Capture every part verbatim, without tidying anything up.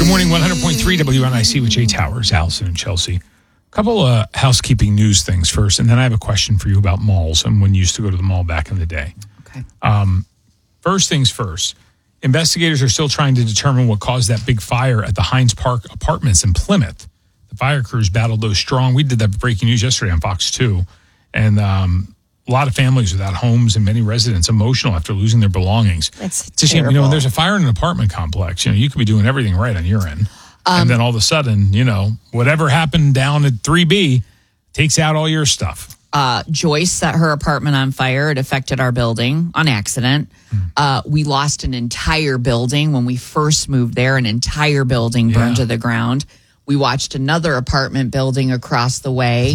Good morning, one hundred point three W N I C with Jay Towers, Allison, and Chelsea. A couple of housekeeping news things first, and then I have a question for you about malls and when you used to go to the mall back in the day. Okay. Um, first things first, investigators are still trying to determine what caused that big fire at the Hines Park Apartments in Plymouth. The fire crews battled those strong. We did that breaking news yesterday on Fox two, and um, a lot of families without homes and many residents emotional after losing their belongings. That's it's a shame. You know, when there's a fire in an apartment complex, you know, you could be doing everything right on your end. Um, and then all of a sudden, you know, whatever happened down at three B takes out all your stuff. Uh, Joyce set her apartment on fire. It affected our building on accident. Hmm. Uh, we lost an entire building when we first moved there. An entire building burned yeah. to the ground. We watched another apartment building across the way.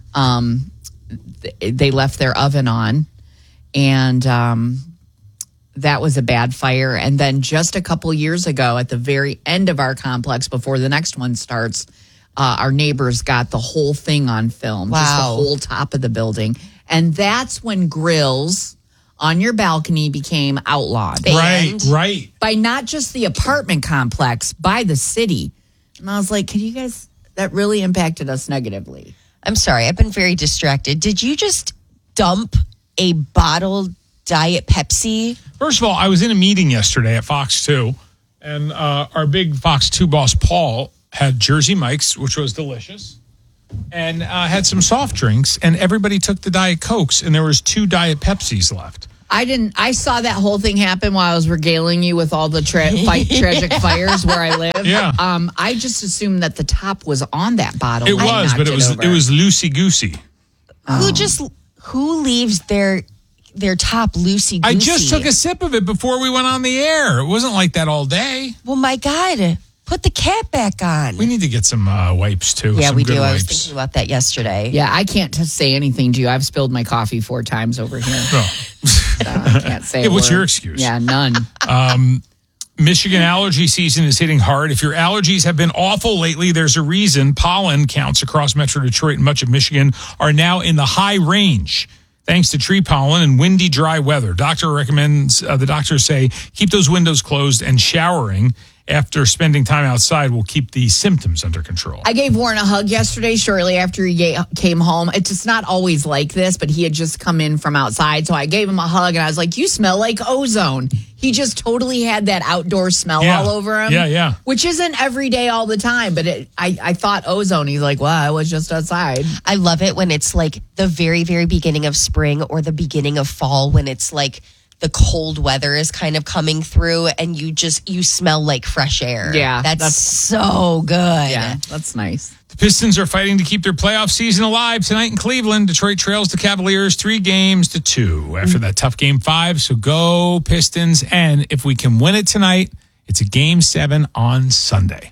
Um, th- they left their oven on, and um, that was a bad fire. And then just a couple years ago, at the very end of our complex, before the next one starts, uh, our neighbors got the whole thing on film, wow. just the whole top of the building. And that's when grills on your balcony became outlawed. Right, right. By not just the apartment complex, by the city. And I was like, can you guys, that really impacted us negatively. I'm sorry, I've been very distracted. Did you just dump a bottled Diet Pepsi? First of all, I was in a meeting yesterday at Fox two, and uh, our big Fox two boss, Paul, had Jersey Mike's, which was delicious, and uh, had some soft drinks, and everybody took the Diet Cokes, and there was two Diet Pepsis left. I didn't. I saw that whole thing happen while I was regaling you with all the tra- fight, tragic fires where I live. Yeah. Um, I just assumed that the top was on that bottle. It was, but it was it, it was loosey goosey. Oh. Who just who leaves their their top loosey goosey? I just took a sip of it before we went on the air. It wasn't like that all day. Well, my God. Put the cap back on. We need to get some uh, wipes, too. Yeah, some we good do. Wipes. I was thinking about that yesterday. Yeah, I can't t- say anything to you. I've spilled my coffee four times over here. Oh. So I can't say yeah, a what's word. your excuse? Yeah, none. Um, Michigan allergy season is hitting hard. If your allergies have been awful lately, there's a reason. Pollen counts across Metro Detroit and much of Michigan are now in the high range, thanks to tree pollen and windy, dry weather. Doctor recommends, uh, the doctors say, keep those windows closed, and showering after spending time outside will keep the symptoms under control. I gave Warren a hug yesterday shortly after he ga- came home. It's just not always like this, but he had just come in from outside. So I gave him a hug and I was like, you smell like ozone. He just totally had that outdoor smell yeah. all over him. Yeah, yeah. Which isn't every day all the time, but it, I, I thought ozone. He's like, well, I was just outside. I love it when it's like the very, very beginning of spring or the beginning of fall, when it's like the cold weather is kind of coming through and you just, you smell like fresh air. Yeah. That's, that's so good. Yeah, that's nice. The Pistons are fighting to keep their playoff season alive tonight in Cleveland. Detroit trails the Cavaliers three games to two after that tough game five. So go Pistons. And if we can win it tonight, it's a game seven on Sunday.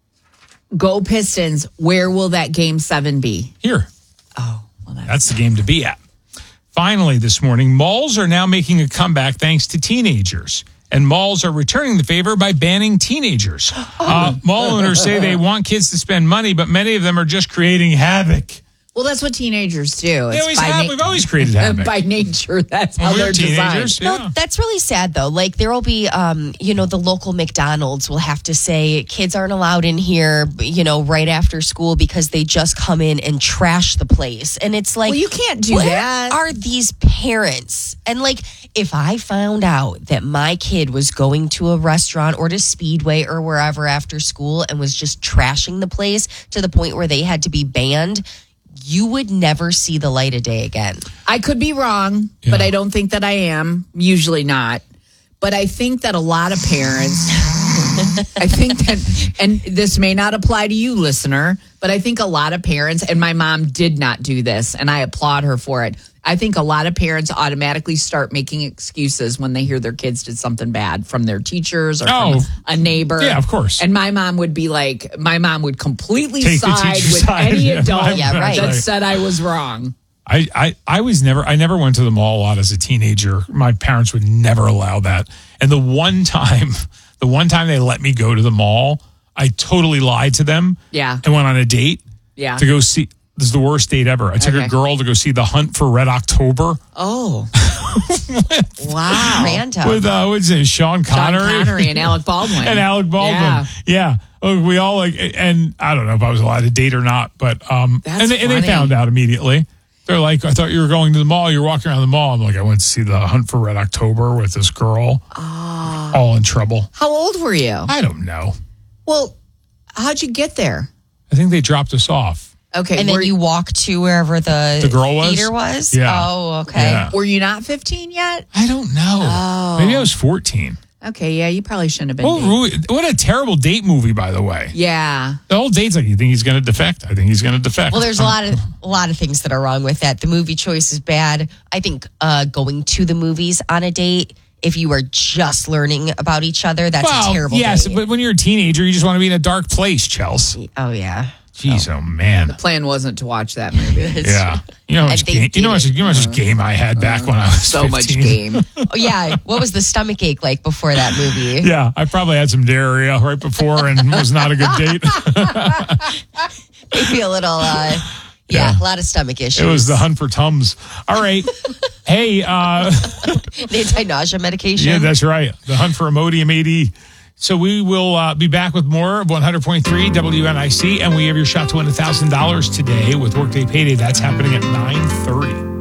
Go Pistons. Where will that game seven be? Here. Oh, well, that's, that's the game to be at. Finally, this morning, malls are now making a comeback thanks to teenagers. And malls are returning the favor by banning teenagers. Oh. Uh, mall owners say they want kids to spend money, but many of them are just creating havoc. Well, that's what teenagers do. They always have. Na- We've always created havoc. By nature, that's well, how they're teenagers, designed. Yeah. No, that's really sad, though. Like, there will be, um, you know, the local McDonald's will have to say kids aren't allowed in here, you know, right after school because they just come in and trash the place. And it's like, well, you can't do where that. Are these parents? And like, if I found out that my kid was going to a restaurant or to Speedway or wherever after school and was just trashing the place to the point where they had to be banned, you would never see the light of day again. I could be wrong, yeah. but I don't think that I am. Usually not. But I think that a lot of parents, I think that, and this may not apply to you, listener, but I think a lot of parents, and my mom did not do this, and I applaud her for it. I think a lot of parents automatically start making excuses when they hear their kids did something bad from their teachers or oh. from a neighbor. Yeah, of course. And my mom would be like, my mom would completely Take side with side. any Yeah, adult yeah, right. that said I was wrong. I, I, I was never, I never went to the mall a lot as a teenager. My parents would never allow that. And the one time, the one time they let me go to the mall, I totally lied to them. Yeah. And went on a date. Yeah. To go see, this is the worst date ever. I took Okay. a girl to go see The Hunt for Red October. Oh. Wow. Random. with uh, what's it, Sean Sean Connery, Connery and Alec Baldwin. and Alec Baldwin. Yeah. Yeah. Oh, we all like, and I don't know if I was allowed to date or not, but um, That's and they, and they funny. found out immediately. They're like, I thought you were going to the mall. You're walking around the mall. I'm like, I went to see the Hunt for Red October with this girl. Oh. All in trouble. How old were you? I don't know. Well, how'd you get there? I think they dropped us off. Okay. and were, then you walk to wherever the, The girl was? theater was? Yeah. Oh, okay. Yeah. were you not fifteen yet? I don't know. Oh. Maybe I was fourteen. Okay, yeah, you probably shouldn't have been. Oh, dating. really? What a terrible date movie, by the way. Yeah. The whole date's like, you think he's going to defect? I think he's going to defect. Well, there's a lot of a lot of things that are wrong with that. The movie choice is bad. I think uh, going to the movies on a date, if you are just learning about each other, that's well, a terrible yes, date. but when you're a teenager, you just want to be in a dark place, Chelsea. Oh, yeah. Jeez, oh, man. Plan wasn't to watch that movie. Yeah. You know how much And they game, you know how much, did you know how much game I had back when I was So much fifteen? game. Oh, yeah. What was the stomach ache like before that movie? Yeah, I probably had some diarrhea right before and was not a good date. Maybe a little, uh, yeah, Yeah. a lot of stomach issues. It was the hunt for Tums. All right. Hey, uh, The anti-nausea medication. yeah, that's right. The hunt for Imodium A D. So we will uh, be back with more of one hundred point three W N I C, and we have your shot to win one thousand dollars today with Workday Payday. That's happening at nine thirty.